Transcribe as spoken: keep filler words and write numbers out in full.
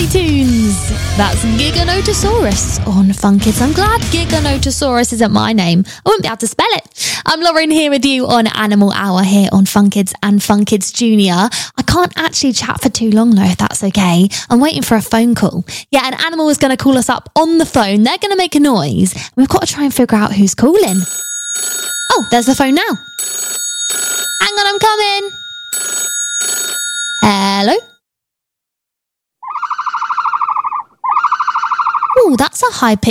Looney Tunes. That's Giganotosaurus on Fun Kids. I'm glad Giganotosaurus isn't my name. I wouldn't be able to spell it. I'm Lauren here with you on Animal Hour here on Fun Kids and Fun Kids Junior. I can't actually chat for too long though, if that's okay. I'm waiting for a phone call. Yeah, an animal is going to call us up on the phone. They're going to make a noise. We've got to try and figure out who's calling. Oh, there's the phone now. Hang on, I'm coming. Hello? Oh, that's a high pitch.